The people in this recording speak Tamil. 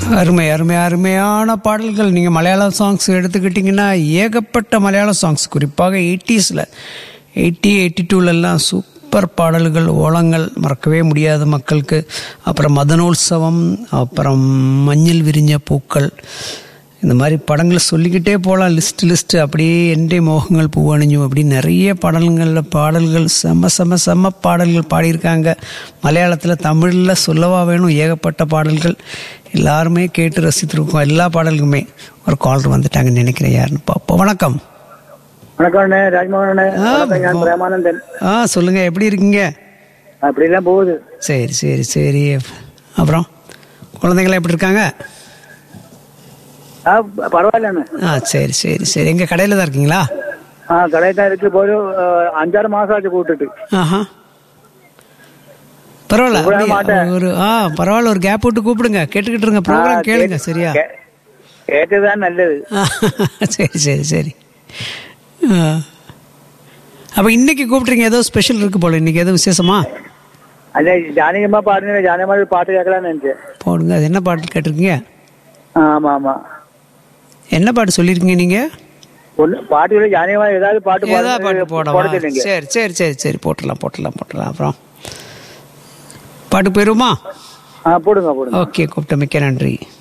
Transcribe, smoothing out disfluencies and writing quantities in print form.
அருமை அருமை அருமையான பாடல்கள். நீங்கள் மலையாள சாங்ஸ் எடுத்துக்கிட்டிங்கன்னா ஏகப்பட்ட மலையாள சாங்ஸ், குறிப்பாக 80s 80, 82லெல்லாம் சூப்பர் பாடல்கள், ஓலங்கள் மறக்கவே முடியாது மக்களுக்கு. அப்புறம் மதனோத்சவம், அப்புறம் மஞ்சள் விரிஞ்ச பூக்கள், இந்த மாதிரி படங்களை சொல்லிக்கிட்டே போகலாம். லிஸ்ட்டு அப்படியே என்டே மோகங்கள் பூவணிஞ்சும் அப்படி நிறைய பாடல்கள் செம்ம பாடல்கள் பாடியிருக்காங்க மலையாளத்தில். தமிழில் சொல்லவா வேணும், ஏகப்பட்ட பாடல்கள் எல்லாருமே கேட்டு ரசித்திருக்கோம். எல்லா பாடல்களுமே. ஒரு காலர் வந்துட்டாங்கன்னு நினைக்கிறேன், யாருன்னு பார்ப்போம். வணக்கம். வணக்கம் ராஜ்மோகன், பிரேமானந்தன். சொல்லுங்க, எப்படி இருக்கீங்க? அப்படிலாம் போகுது. சரி சரி சரி. அப்புறம் குழந்தைங்களாம் எப்படி இருக்காங்க? பரவாயில்ல. சரி சரி சரி. எங்க கடையில தான் இருக்கீங்களா? கடையில் தான் இருக்கு. போய் 5-6 மாசம் ஆச்சு கூப்பிட்டுட்டு. பரவாயில்ல, ஒரு கேப் விட்டு கூப்பிடுங்க, கேட்டுக்கிட்டு இருங்க, ப்ரோக்ராம் கேளுங்க. சரியா? கேட்டதுதான் நல்லது. சரி சரி சரி. அப்ப இன்னைக்கு கூப்பிட்டுறீங்க, ஏதோ ஸ்பெஷல் இருக்கு போல. இன்னைக்கு ஏதோ விசேஷமா? அல்ல, ஜானகமா பாடுங்க. ஜானகமா பாட்டு கேட்கலான்னு நினைச்சேன். போடுங்க. அது என்ன பாட்டு கேட்டிருக்கீங்க? ஆமா ஆமா. என்ன பாட்டு சொல்லிருக்கீங்க நீங்க? பாட்டு ஜானகமா ஏதாவது பாட்டு போடவா? சரி சரி சரி சரி, போட்டுடலாம். அப்புறம் பாட்டு போயிருமா? போடுங்க. ஓகே, கூப்பிட்ட மிக்க நன்றி.